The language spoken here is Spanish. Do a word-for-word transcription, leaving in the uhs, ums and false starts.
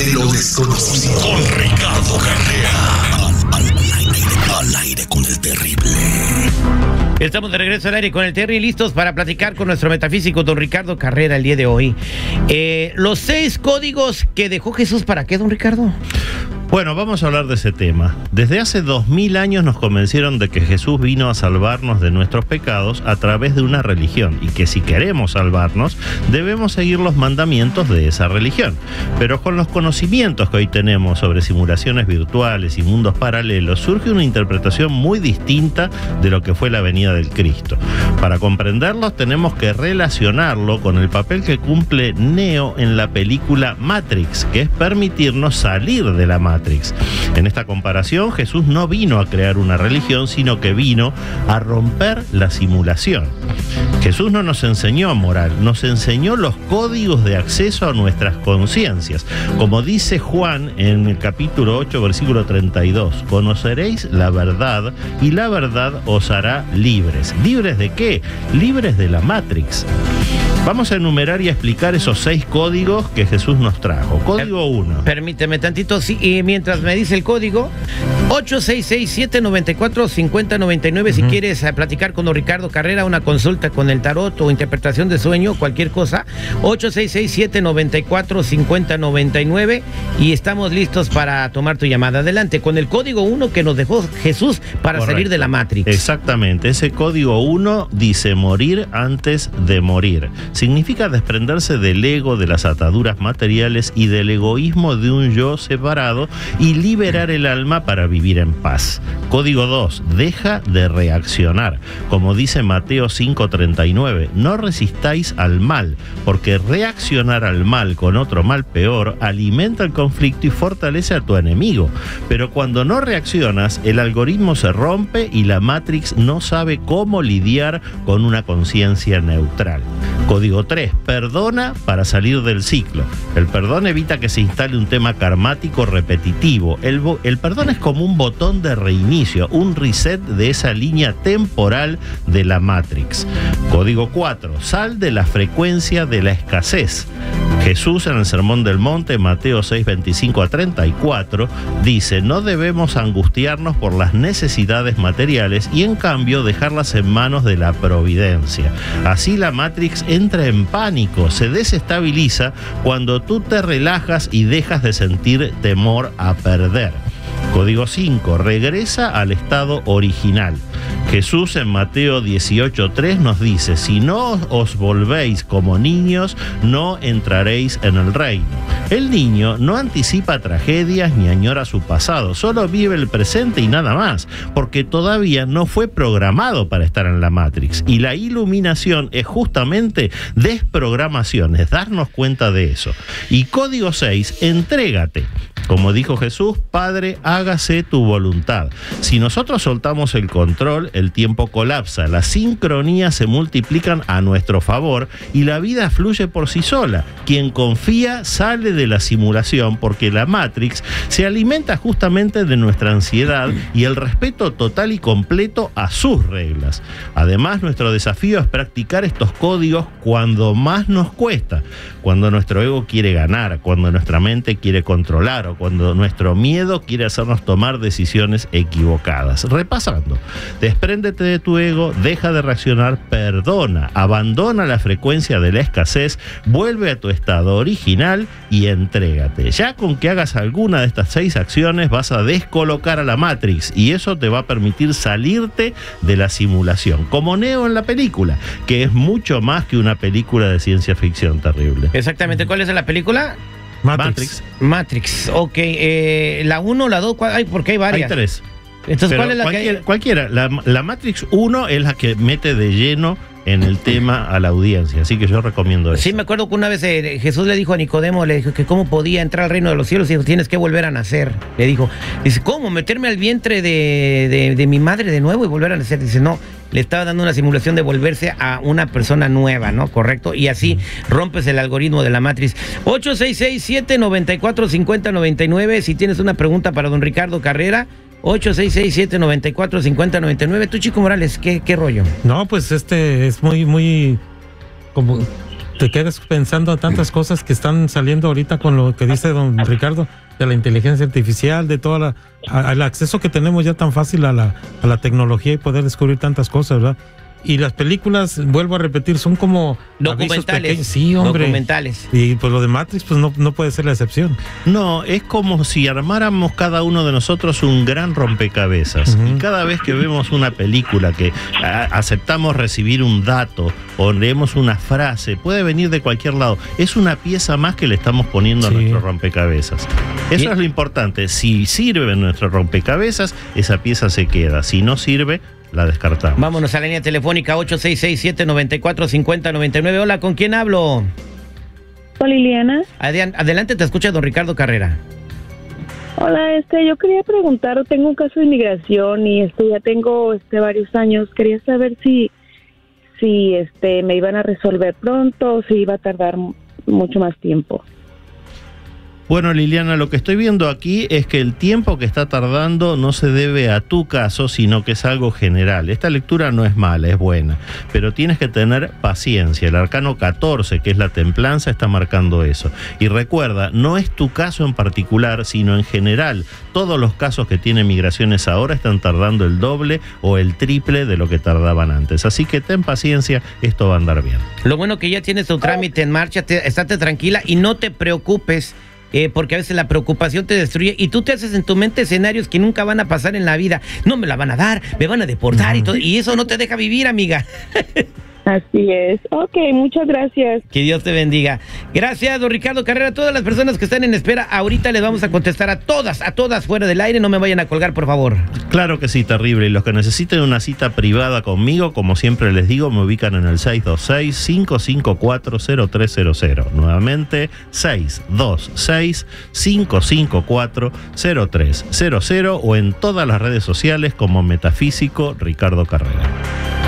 de lo desconocido. Con Ricardo Carrera. Al, al, al, aire, al aire con el terrible. Estamos de regreso al aire con el Terry, listos para platicar con nuestro metafísico don Ricardo Carrera el día de hoy. Eh, los seis códigos que dejó Jesús, ¿para qué, don Ricardo? Bueno, vamos a hablar de ese tema. Desde hace dos mil años nos convencieron de que Jesús vino a salvarnos de nuestros pecados a través de una religión y que si queremos salvarnos debemos seguir los mandamientos de esa religión. Pero con los conocimientos que hoy tenemos sobre simulaciones virtuales y mundos paralelos surge una interpretación muy distinta de lo que fue la venida del Cristo. Para comprenderlos tenemos que relacionarlo con el papel que cumple Neo en la película Matrix, que es permitirnos salir de la Matrix. En esta comparación, Jesús no vino a crear una religión, sino que vino a romper la simulación. Jesús no nos enseñó moral, nos enseñó los códigos de acceso a nuestras conciencias. Como dice Juan en el capítulo ocho, versículo treinta y dos, conoceréis la verdad y la verdad os hará libres. ¿Libres de qué? Libres de la Matrix. Vamos a enumerar y a explicar esos seis códigos que Jesús nos trajo. Código uno. Permíteme tantito, sí, y mientras me dice el código, ocho seis seis, siete nueve cuatro, cinco cero nueve nueve, uh-huh. Si quieres uh, platicar con don Ricardo Carrera, una consulta con el tarot o interpretación de sueño, cualquier cosa, ocho seis seis, siete nueve cuatro, cinco cero nueve nueve, y estamos listos para tomar tu llamada. Adelante, con el código uno que nos dejó Jesús para Correcto. Salir de la Matrix. Exactamente, ese código uno dice morir antes de morir. Significa desprenderse del ego, de las ataduras materiales y del egoísmo de un yo separado y liberar el alma para vivir en paz. Código dos, deja de reaccionar. Como dice Mateo cinco treinta y nueve, no resistáis al mal, porque reaccionar al mal con otro mal peor alimenta el conflicto y fortalece a tu enemigo. Pero cuando no reaccionas, el algoritmo se rompe y la Matrix no sabe cómo lidiar con una conciencia neutral. Código tres, perdona para salir del ciclo. El perdón evita que se instale un tema karmático repetitivo. El, el perdón es como un botón de reinicio, un reset de esa línea temporal de la Matrix. Código cuatro, sal de la frecuencia de la escasez. Jesús en el Sermón del Monte, Mateo seis veinticinco a treinta y cuatro, dice, no debemos angustiarnos por las necesidades materiales y en cambio dejarlas en manos de la providencia. Así la Matrix entra en pánico, se desestabiliza cuando tú te relajas y dejas de sentir temor a perder. Código cinco, regresa al estado original. Jesús en Mateo dieciocho tres nos dice, si no os volvéis como niños, no entraréis en el reino. El niño no anticipa tragedias ni añora su pasado, solo vive el presente y nada más, porque todavía no fue programado para estar en la Matrix. Y la iluminación es justamente desprogramación, es darnos cuenta de eso. Y código seis, entrégate. Como dijo Jesús, Padre, hágase tu voluntad. Si nosotros soltamos el control, el tiempo colapsa, las sincronías se multiplican a nuestro favor y la vida fluye por sí sola. Quien confía sale de la simulación porque la Matrix se alimenta justamente de nuestra ansiedad y el respeto total y completo a sus reglas. Además, nuestro desafío es practicar estos códigos cuando más nos cuesta, cuando nuestro ego quiere ganar, cuando nuestra mente quiere controlar o cuando nuestro miedo quiere hacernos tomar decisiones equivocadas. Repasando, despréndete de tu ego, deja de reaccionar, perdona, abandona la frecuencia de la escasez, vuelve a tu estado original y entrégate. Ya con que hagas alguna de estas seis acciones vas a descolocar a la Matrix y eso te va a permitir salirte de la simulación, como Neo en la película, que es mucho más que una película de ciencia ficción terrible. Exactamente, ¿cuál es la película? Matrix. Matrix, ok. Eh, la uno, la dos, ay, porque hay varias. Hay tres. Entonces, Pero ¿cuál es la cualquiera, que...? Cualquiera. La, la Matrix uno es la que mete de lleno en el tema a la audiencia, así que yo recomiendo eso. Sí, me acuerdo que una vez eh, Jesús le dijo a Nicodemo, le dijo que cómo podía entrar al reino de los cielos y dijo, tienes que volver a nacer. Le dijo, dice, ¿cómo? ¿Meterme al vientre de, de, de mi madre de nuevo y volver a nacer? Dice, no, le estaba dando una simulación de volverse a una persona nueva, ¿no? Correcto, y así rompes el algoritmo de la Matrix. ocho seis seis, siete nueve cuatro, cinco cero nueve nueve, si tienes una pregunta para don Ricardo Carrera, ocho seis seis, siete nueve cuatro, cinco cero nueve nueve. Tú, Chico Morales, ¿qué, qué rollo? No, pues este es muy, muy como te quedas pensando en tantas cosas que están saliendo ahorita con lo que dice don Ricardo, de la inteligencia artificial, de toda la, a, el acceso que tenemos ya tan fácil a la, a la tecnología y poder descubrir tantas cosas, ¿verdad? Y las películas, vuelvo a repetir, son como documentales. Sí, hombre. Documentales. Y pues lo de Matrix, pues no, no puede ser la excepción. No, es como si armáramos cada uno de nosotros un gran rompecabezas. Uh-huh. Y cada vez que vemos una película que a, aceptamos recibir un dato o leemos una frase, puede venir de cualquier lado. Es una pieza más que le estamos poniendo sí. a nuestro rompecabezas. Eso ¿Y? es lo importante. Si sirve nuestro rompecabezas, esa pieza se queda. Si no sirve, la descartamos. Vámonos a la línea telefónica ocho seis seis, siete nueve cuatro, cinco cero nueve nueve. Hola, ¿con quién hablo? Con Liliana. Adelante, te escucha don Ricardo Carrera. Hola, este, yo quería preguntar, tengo un caso de inmigración y este ya tengo este varios años. Quería saber si si este me iban a resolver pronto o si iba a tardar mucho más tiempo. Bueno, Liliana, lo que estoy viendo aquí es que el tiempo que está tardando no se debe a tu caso, sino que es algo general. Esta lectura no es mala, es buena, pero tienes que tener paciencia. El arcano catorce, que es la templanza, está marcando eso. Y recuerda, no es tu caso en particular, sino en general. Todos los casos que tienen migraciones ahora están tardando el doble o el triple de lo que tardaban antes. Así que ten paciencia, esto va a andar bien. Lo bueno que ya tienes tu trámite en marcha, te, estate tranquila y no te preocupes. Eh, porque a veces la preocupación te destruye y tú te haces en tu mente escenarios que nunca van a pasar en la vida. No me la van a dar, me van a deportar y todo, y eso no te deja vivir, amiga. Así es. Ok, muchas gracias. Que Dios te bendiga. Gracias, don Ricardo Carrera. Todas las personas que están en espera, ahorita les vamos a contestar a todas, a todas fuera del aire. No me vayan a colgar, por favor. Claro que sí, terrible. Y los que necesiten una cita privada conmigo, como siempre les digo, me ubican en el seis dos seis, cinco cinco cuatro, cero tres cero cero. Nuevamente, seis dos seis, cinco cinco cuatro, cero tres cero cero o en todas las redes sociales como Metafísico Ricardo Carrera.